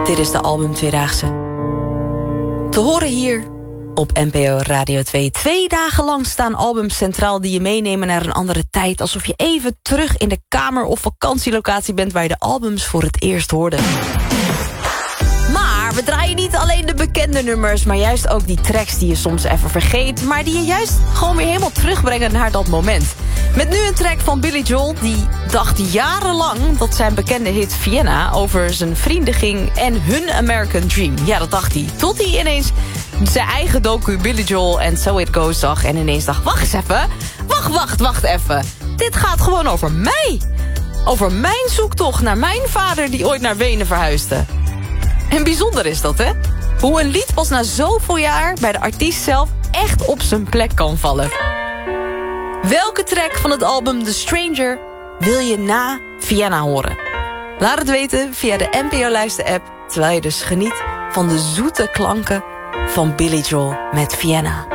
Dit is de album Tweedaagse. Te horen hier op NPO Radio 2. 2 dagen lang staan albums centraal die je meenemen naar een andere tijd. Alsof je even terug in de kamer- of vakantielocatie bent waar je de albums voor het eerst hoorde. Maar we draaien niet alleen de bekende nummers, maar juist ook die tracks die je soms even vergeet, maar die je juist gewoon weer helemaal terugbrengen naar dat moment. Met nu een track van Billy Joel, die dacht jarenlang dat zijn bekende hit Vienna over zijn vrienden ging en hun American Dream. Ja, dat dacht hij. Tot hij ineens zijn eigen docu Billy Joel en So It Goes zag en ineens dacht, wacht eens even, wacht even. Dit gaat gewoon over mij. Over mijn zoektocht naar mijn vader die ooit naar Wenen verhuisde. En bijzonder is dat, hè? Hoe een lied pas na zoveel jaar bij de artiest zelf echt op zijn plek kan vallen. Welke track van het album The Stranger wil je na Vienna horen? Laat het weten via de NPO Luister-app, terwijl je dus geniet van de zoete klanken van Billy Joel met Vienna.